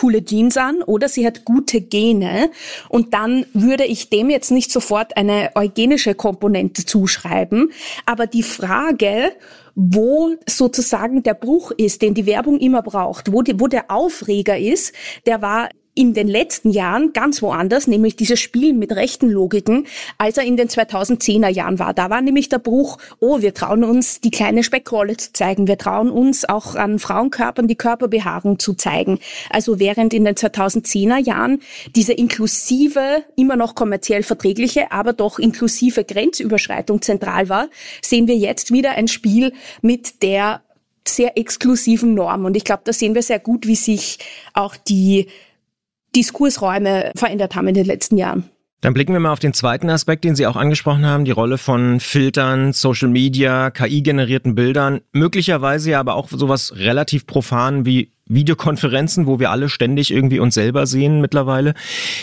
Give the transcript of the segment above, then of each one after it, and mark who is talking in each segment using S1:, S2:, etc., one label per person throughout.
S1: coole Jeans an oder sie hat gute Gene. Und dann würde ich dem jetzt nicht sofort eine eugenische Komponente zuschreiben. Aber die Frage, wo sozusagen der Bruch ist, den die Werbung immer braucht, wo der Aufreger ist, der war in den letzten Jahren ganz woanders, nämlich dieses Spiel mit rechten Logiken, als er in den 2010er Jahren war. Da war nämlich der Bruch, wir trauen uns, die kleine Speckrolle zu zeigen. Wir trauen uns auch an Frauenkörpern die Körperbehaarung zu zeigen. Also während in den 2010er Jahren diese inklusive, immer noch kommerziell verträgliche, aber doch inklusive Grenzüberschreitung zentral war, sehen wir jetzt wieder ein Spiel mit der sehr exklusiven Norm. Und ich glaube, da sehen wir sehr gut, wie sich auch die Diskursräume verändert haben in den letzten Jahren.
S2: Dann blicken wir mal auf den zweiten Aspekt, den Sie auch angesprochen haben, die Rolle von Filtern, Social Media, KI-generierten Bildern, möglicherweise ja aber auch sowas relativ profan wie Videokonferenzen, wo wir alle ständig irgendwie uns selber sehen mittlerweile.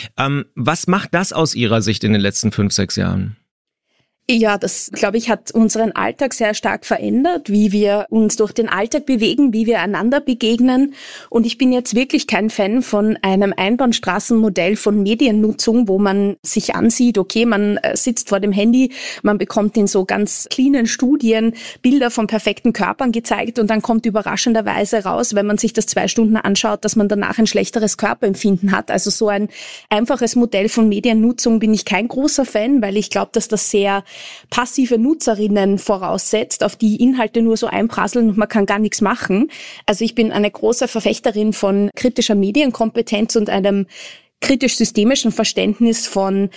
S2: Was macht das aus Ihrer Sicht in den letzten 5-6 Jahren?
S1: Ja, das, glaube ich, hat unseren Alltag sehr stark verändert, wie wir uns durch den Alltag bewegen, wie wir einander begegnen. Und ich bin jetzt wirklich kein Fan von einem Einbahnstraßenmodell von Mediennutzung, wo man sich ansieht, okay, man sitzt vor dem Handy, man bekommt in so ganz cleanen Studien Bilder von perfekten Körpern gezeigt und dann kommt überraschenderweise raus, wenn man sich das 2 Stunden anschaut, dass man danach ein schlechteres Körperempfinden hat. Also so ein einfaches Modell von Mediennutzung bin ich kein großer Fan, weil ich glaube, dass das sehr passive Nutzerinnen voraussetzt, auf die Inhalte nur so einprasseln und man kann gar nichts machen. Also ich bin eine große Verfechterin von kritischer Medienkompetenz und einem kritisch-systemischen Verständnis von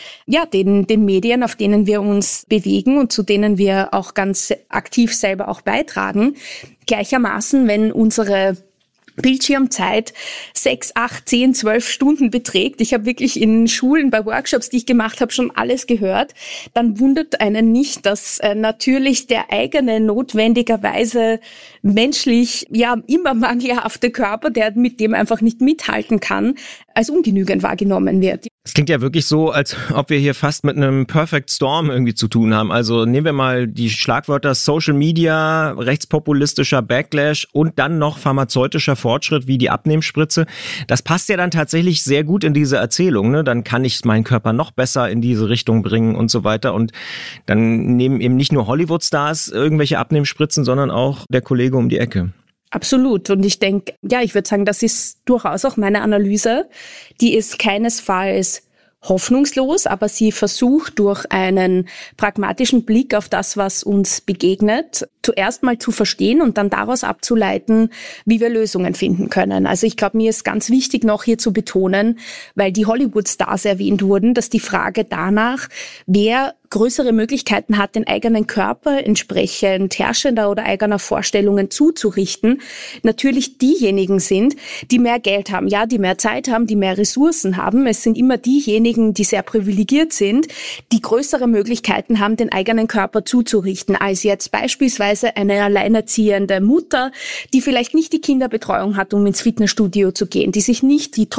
S1: den Medien, auf denen wir uns bewegen und zu denen wir auch ganz aktiv selber auch beitragen. Gleichermaßen, wenn unsere Bildschirmzeit 6, 8, 10, 12 Stunden beträgt. Ich habe wirklich in Schulen, bei Workshops, die ich gemacht habe, schon alles gehört. Dann wundert einen nicht, dass natürlich der eigene notwendigerweise menschlich immer mangelhafte Körper, der mit dem einfach nicht mithalten kann, als ungenügend wahrgenommen wird.
S2: Es klingt ja wirklich so, als ob wir hier fast mit einem Perfect Storm irgendwie zu tun haben. Also nehmen wir mal die Schlagwörter Social Media, rechtspopulistischer Backlash und dann noch pharmazeutischer Fortschritt wie die Abnehmspritze. Das passt ja dann tatsächlich sehr gut in diese Erzählung, ne? Dann kann ich meinen Körper noch besser in diese Richtung bringen und so weiter. Und dann nehmen eben nicht nur Hollywood-Stars irgendwelche Abnehmspritzen, sondern auch der Kollege um die Ecke.
S1: Absolut. Und ich denke, ich würde sagen, das ist durchaus auch meine Analyse. Die ist keinesfalls hoffnungslos, aber sie versucht durch einen pragmatischen Blick auf das, was uns begegnet, zuerst mal zu verstehen und dann daraus abzuleiten, wie wir Lösungen finden können. Also ich glaube, mir ist ganz wichtig noch hier zu betonen, weil die Hollywood-Stars erwähnt wurden, dass die Frage danach, wer größere Möglichkeiten hat, den eigenen Körper entsprechend herrschender oder eigener Vorstellungen zuzurichten, natürlich diejenigen sind, die mehr Geld haben, die mehr Zeit haben, die mehr Ressourcen haben. Es sind immer diejenigen, die sehr privilegiert sind, die größere Möglichkeiten haben, den eigenen Körper zuzurichten, als jetzt beispielsweise eine alleinerziehende Mutter, die vielleicht nicht die Kinderbetreuung hat, um ins Fitnessstudio zu gehen, die sich nicht die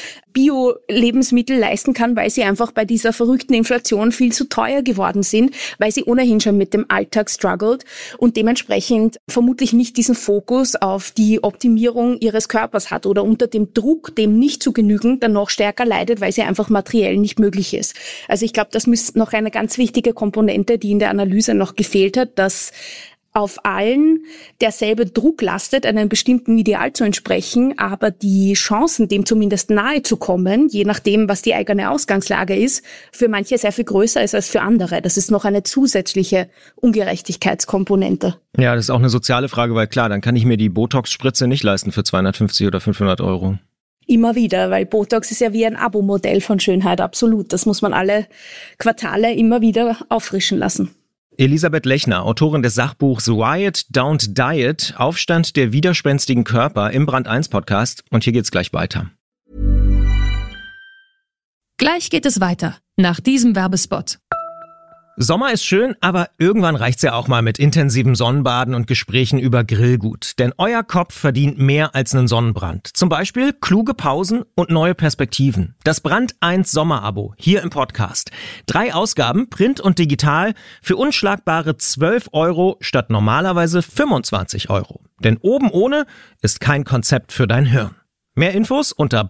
S1: Bio-Lebensmittel leisten kann, weil sie einfach bei dieser verrückten Inflation viel zu teuer geworden sind, weil sie ohnehin schon mit dem Alltag struggelt und dementsprechend vermutlich nicht diesen Fokus auf die Optimierung ihres Körpers hat oder unter dem Druck, dem nicht zu genügen, dann noch stärker leidet, weil sie einfach materiell nicht möglich ist. Also ich glaube, das ist noch eine ganz wichtige Komponente, die in der Analyse noch gefehlt hat, dass auf allen derselbe Druck lastet, einem bestimmten Ideal zu entsprechen, aber die Chancen, dem zumindest nahe zu kommen, je nachdem, was die eigene Ausgangslage ist, für manche sehr viel größer ist als für andere. Das ist noch eine zusätzliche Ungerechtigkeitskomponente.
S2: Ja, das ist auch eine soziale Frage, weil klar, dann kann ich mir die Botox-Spritze nicht leisten für 250 oder 500 Euro.
S1: Immer wieder, weil Botox ist ja wie ein Abo-Modell von Schönheit, absolut. Das muss man alle Quartale immer wieder auffrischen lassen.
S2: Elisabeth Lechner, Autorin des Sachbuchs Riot Don't Diet, Aufstand der widerspenstigen Körper im Brand 1 Podcast. Und hier geht's gleich weiter.
S3: Gleich geht es weiter, nach diesem Werbespot.
S2: Sommer ist schön, aber irgendwann reicht's ja auch mal mit intensivem Sonnenbaden und Gesprächen über Grillgut. Denn euer Kopf verdient mehr als einen Sonnenbrand. Zum Beispiel kluge Pausen und neue Perspektiven. Das Brand 1 Sommerabo hier im Podcast. 3 Ausgaben, Print und Digital, für unschlagbare 12 Euro statt normalerweise 25 Euro. Denn oben ohne ist kein Konzept für dein Hirn. Mehr Infos unter